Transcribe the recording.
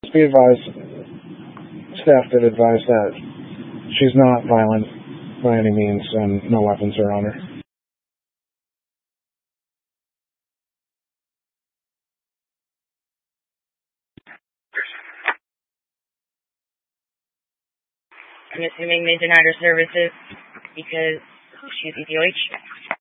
Be advised, staff did advise that she's not violent by any means and no weapons are on her. I'm assuming they denied her services because she's EPOH.